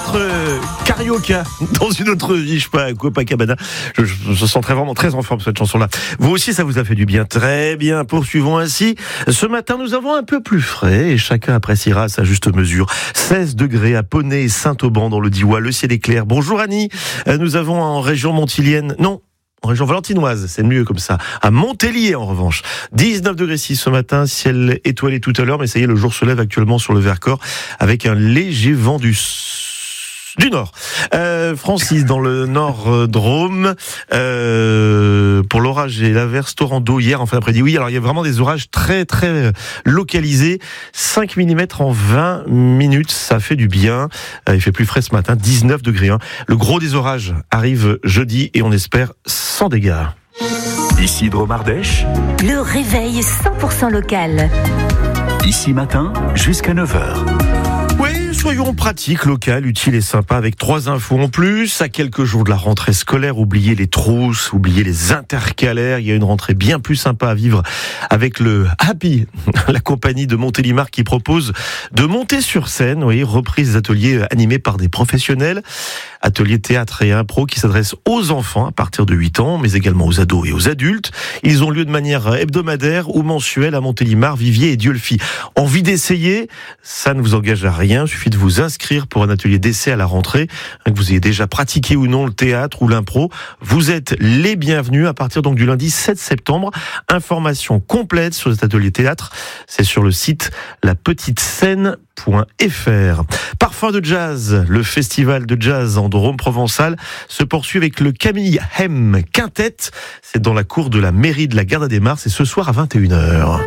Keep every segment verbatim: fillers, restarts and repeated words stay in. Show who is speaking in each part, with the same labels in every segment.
Speaker 1: peut-être euh, Carioca dans une autre vie, je sais pas, Copacabana. Je, je, je sens très vraiment très en forme cette chanson-là. Vous aussi, ça vous a fait du bien. Très bien, poursuivons ainsi. Ce matin, nous avons un peu plus frais et chacun appréciera à sa juste mesure. seize degrés à Poney et Saint-Auban dans le Diois. Le ciel est clair. Bonjour Annie. Nous avons en région montilienne... Non en région valentinoise, c'est mieux comme ça. À Montélier, en revanche. dix-neuf degrés six ce matin, ciel étoilé tout à l'heure, mais ça y est, le jour se lève actuellement sur le Vercors avec un léger vent du du Nord. Euh, Francis, dans le Nord euh, Drôme, euh, pour l'orage et l'averse torrent hier en fin d'après-midi. Oui, alors il y a vraiment des orages très très localisés. cinq millimètres en vingt minutes, ça fait du bien. Euh, il fait plus frais ce matin, dix-neuf degrés. Hein. Le gros des orages arrive jeudi et on espère sans dégâts.
Speaker 2: Ici Drôme-Ardèche.
Speaker 3: Le réveil cent pour cent local.
Speaker 2: Ici matin jusqu'à neuf heures.
Speaker 1: Oui, soyons pratiques, local, utile et sympa avec trois infos en plus. À quelques jours de la rentrée scolaire, oubliez les trousses, oubliez les intercalaires. Il y a une rentrée bien plus sympa à vivre avec le Happy, la compagnie de Montélimar qui propose de monter sur scène. Oui, reprise des ateliers animés par des professionnels. Ateliers théâtre et impro qui s'adressent aux enfants à partir de huit ans, mais également aux ados et aux adultes. Ils ont lieu de manière hebdomadaire ou mensuelle à Montélimar, Vivier et Dieulefit. Envie d'essayer? Ça ne vous engage à rien. Il suffit de vous inscrire pour un atelier d'essai à la rentrée. Que vous ayez déjà pratiqué ou non le théâtre ou l'impro, vous êtes les bienvenus à partir donc du lundi sept septembre. Information complète sur cet atelier théâtre, c'est sur le site la petite scène point f r. Parfum de jazz, le festival de jazz en Drôme provençal se poursuit avec le Camille Hem Quintet. C'est dans la cour de la mairie de la Garde-des-Mars et ce soir à vingt et une heures.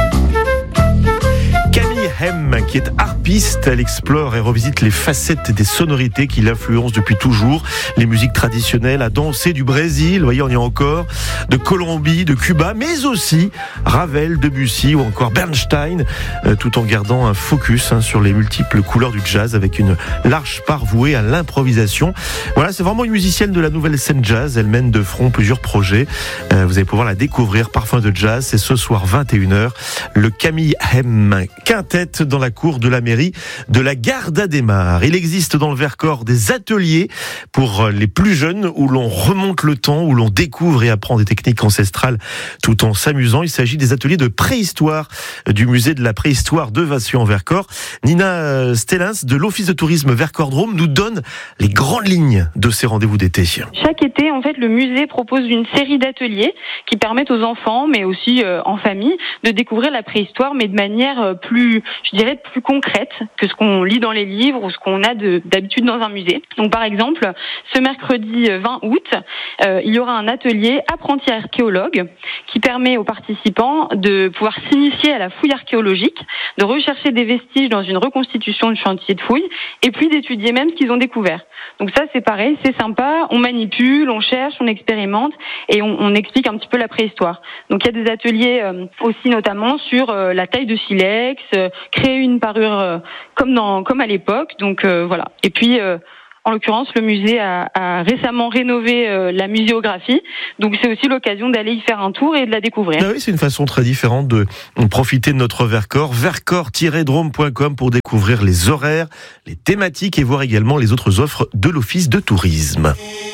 Speaker 1: Hem, qui est harpiste, elle explore et revisite les facettes des sonorités qui l'influencent depuis toujours. Les musiques traditionnelles, à danser du Brésil, vous voyez, on y est encore, de Colombie, de Cuba, mais aussi Ravel, Debussy ou encore Bernstein, euh, tout en gardant un focus hein, sur les multiples couleurs du jazz avec une large part vouée à l'improvisation. Voilà, c'est vraiment une musicienne de la nouvelle scène jazz. Elle mène de front plusieurs projets. Euh, vous allez pouvoir la découvrir. Parfum de jazz, c'est ce soir vingt et une heures. Le Camille Hem Quintet dans la cour de la mairie de la Garde-des-Mars. Il existe dans le Vercors des ateliers pour les plus jeunes où l'on remonte le temps, où l'on découvre et apprend des techniques ancestrales tout en s'amusant. Il s'agit des ateliers de préhistoire du musée de la préhistoire de Vassieux en Vercors. Nina Stellins de l'Office de tourisme Vercors-Drôme nous donne les grandes lignes de ces rendez-vous d'été.
Speaker 4: Chaque été, en fait, le musée propose une série d'ateliers qui permettent aux enfants, mais aussi euh, en famille, de découvrir la préhistoire, mais de manière euh, plus, je dirais, plus concrète que ce qu'on lit dans les livres ou ce qu'on a de, d'habitude dans un musée. Donc, par exemple, ce mercredi vingt août, euh, il y aura un atelier apprenti archéologue qui permet aux participants de pouvoir s'initier à la fouille archéologique, de rechercher des vestiges dans une reconstitution de chantier de fouille et puis d'étudier même ce qu'ils ont découvert. Donc ça, c'est pareil, c'est sympa, on manipule, on cherche, on expérimente et on, on explique un petit peu la préhistoire. Donc il y a des ateliers euh, aussi notamment sur euh, la taille de silex, euh, créer une parure euh, comme dans comme à l'époque. Donc euh, voilà. Et puis euh, en l'occurrence, le musée a, a récemment rénové euh, la muséographie, donc c'est aussi l'occasion d'aller y faire un tour et de la découvrir.
Speaker 1: Ah oui, c'est une façon très différente de profiter de notre Vercors. Vercors tiret drôme point com pour découvrir les horaires, les thématiques et voir également les autres offres de l'Office de tourisme.